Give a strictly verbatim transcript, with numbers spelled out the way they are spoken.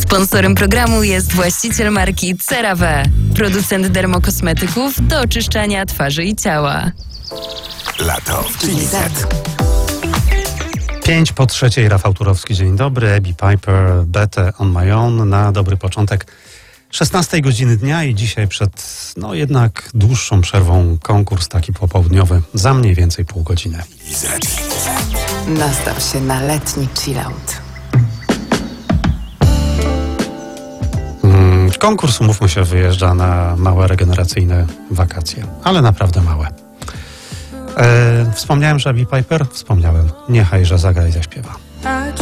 Sponsorem programu jest właściciel marki CeraVe, producent dermokosmetyków do oczyszczania twarzy i ciała. Lato w G Z. Pięć po trzeciej, Rafał Turowski, dzień dobry. Abby Piper, Better on My Own na dobry początek szesnastej godziny dnia i dzisiaj przed, no jednak dłuższą przerwą konkurs taki popołudniowy za mniej więcej pół godziny. Nastaw się na letni chillout. Mm, konkurs, umówmy się, wyjeżdża na małe regeneracyjne wakacje, ale naprawdę małe. E, wspomniałem, że Abby Piper? Wspomniałem. Niechaj, że zagra i zaśpiewa.